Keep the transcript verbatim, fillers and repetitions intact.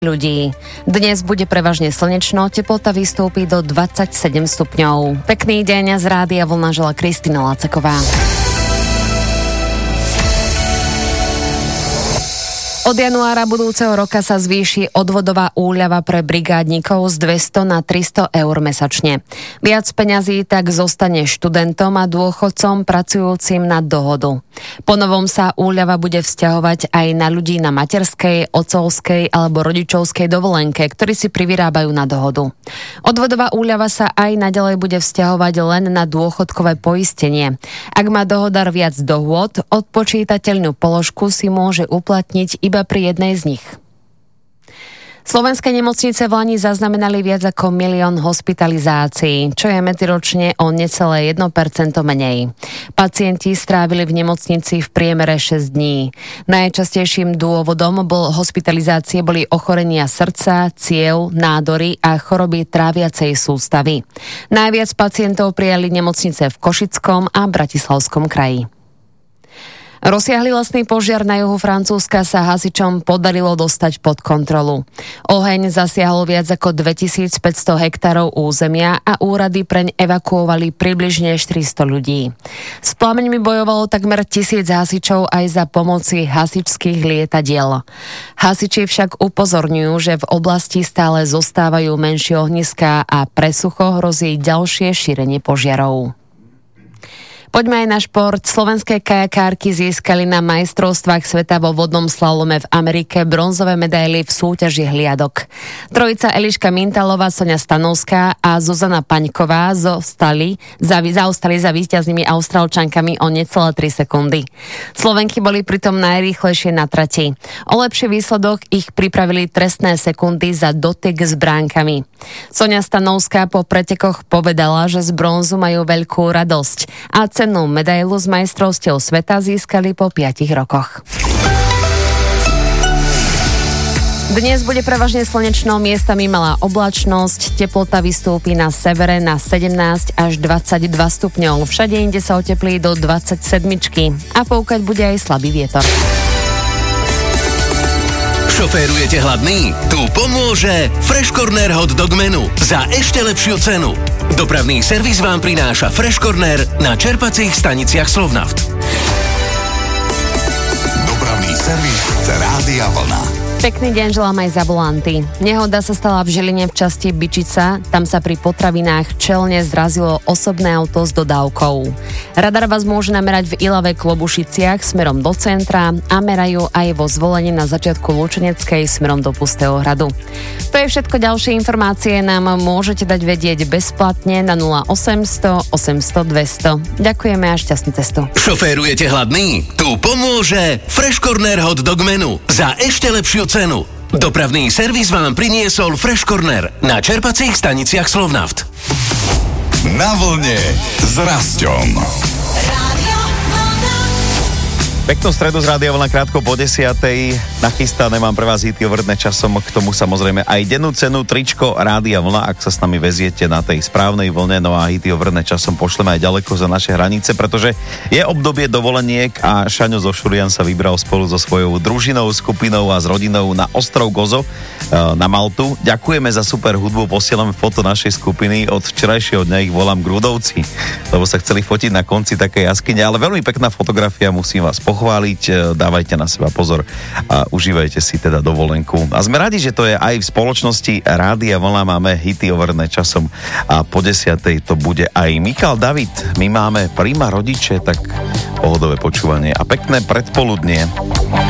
ľudí. Dnes bude prevažne slnečno, teplota vystúpi do dvadsaťsedem stupňov. Pekný deň z Rádia Vlna želá Kristína Lacaková. Od januára budúceho roka sa zvýši odvodová úľava pre brigádnikov z dvesto na tristo eur mesačne. Viac peňazí tak zostane študentom a dôchodcom pracujúcim na dohodu. Po novom sa úľava bude vzťahovať aj na ľudí na materskej, otcovskej alebo rodičovskej dovolenke, ktorí si privyrábajú na dohodu. Odvodová úľava sa aj naďalej bude vzťahovať len na dôchodkové poistenie. Ak má dohodár viac dohôd, odpočítateľnú položku si môže uplatniť iba pri jednej z nich. Slovenské nemocnice v lani zaznamenali viac ako milión hospitalizácií, čo je medziročne o necelé jedno percento menej. Pacienti strávili v nemocnici v priemere šesť dní. Najčastejším dôvodom bol hospitalizácie boli ochorenia srdca, ciev, nádory a choroby tráviacej sústavy. Najviac pacientov prijali nemocnice v Košickom a Bratislavskom kraji. Rozsiahly lesný požiar na juhu Francúzska sa hasičom podarilo dostať pod kontrolu. Oheň zasiahol viac ako dvetisícpäťsto hektárov územia a úrady preň evakuovali približne štyristo ľudí. S plameňmi bojovalo takmer tisíc hasičov aj za pomoci hasičských lietadiel. Hasiči však upozorňujú, že v oblasti stále zostávajú menšie ohniská a pre sucho hrozí ďalšie šírenie požiarov. Poďme aj na šport. Slovenské kajakárky získali na majstrovstvách sveta vo vodnom slalome v Amerike bronzové medaily v súťaži hliadok. Trojica Eliška Mintalová, Soňa Stanovská a Zuzana Paňková zostali za, zaostali za víťaznými Austrálčankami o necelé tri sekundy. Slovenky boli pritom najrýchlejšie na trati. O lepší výsledok ich pripravili trestné sekundy za dotyk s bránkami. Soňa Stanovská po pretekoch povedala, že z bronzu majú veľkú radosť a cennú medailu z majstrovstiev sveta získali po piatich rokoch. Dnes bude prevažne slenečno, miestami malá oblačnosť, teplota vystúpi na severe na sedemnásť až dvadsaťdva stupňov, všade inde sa oteplí do dvadsaťsedem a fúkať bude aj slabý vietor. Šoférujete hladný? Tu pomôže Fresh Corner Hot Dog Menu za ešte lepšiu cenu. Dopravný servis vám prináša Fresh Corner na čerpacích staniciach Slovnaft. Dopravný servis Rádia Vlna. Pekný deň želám aj za volanty. Nehoda sa stala v Žiline v časti Byčica, tam sa pri potravinách čelne zrazilo osobné auto s dodávkou. Radar vás môže namerať v Ilave Klobušiciach smerom do centra a merajú aj vo Zvolení na začiatku Lučeneckej smerom do Pustého hradu. To je všetko, ďalšie informácie nám môžete dať vedieť bezplatne na nula osemsto osemsto dvesto. Ďakujeme a šťastnú cestu. Šoférujete hladný? Tu pomôže Fresh Corner Hot Dog Menu za ešte lepšiu cenu. Dopravný servis vám priniesol Fresh Corner na čerpacích staniciach Slovnaft. Na vlne s Rasťom. Peknú stredu z Rádia Vlna krátko po desiatej. Nachystané mám pre vás hity overené časom, k tomu samozrejme aj dennú cenu, tričko Rádia Vlna, ak sa s nami veziete na tej správnej vlne, no a hity overené časom pošleme aj ďaleko za naše hranice, pretože je obdobie dovoleniek a Šaňo zo Šurian sa vybral spolu so svojou družinou, skupinou a s rodinou na ostrov Gozo na Maltu. Ďakujeme za super hudbu, posielame foto našej skupiny, od včerajšieho dňa ich volám Grudovci, lebo sa chceli fotiť na konci takej jaskyne, ale veľmi pekná fotografia, musím vás pochváliť, dávajte na seba pozor a užívajte si teda dovolenku. A sme radi, že to je aj v spoločnosti Rádia Vlna, máme hity overené časom a po desiatej to bude aj Michal David. My máme Prima rodiče, tak pohodové počúvanie a pekné predpoludnie.